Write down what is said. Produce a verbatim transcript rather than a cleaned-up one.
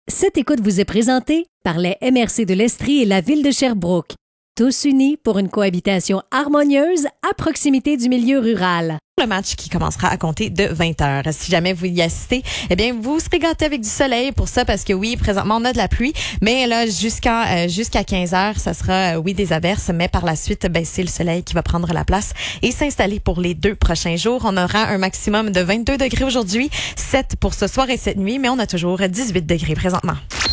Cette écoute vous est présentée par les M R C de l'Estrie et la Ville de Sherbrooke. Tous unis pour une cohabitation harmonieuse à proximité du milieu rural. Le match qui commencera à compter de vingt heures. Si jamais vous y assistez, eh bien, vous serez gâtés avec du soleil pour ça parce que oui, présentement, on a de la pluie. Mais là, jusqu'à euh, jusqu'à quinze heures, ça sera, euh, oui, des averses. Mais par la suite, ben, c'est le soleil qui va prendre la place et s'installer pour les deux prochains jours. On aura un maximum de vingt-deux degrés aujourd'hui, sept pour ce soir et cette nuit, mais on a toujours dix-huit degrés présentement.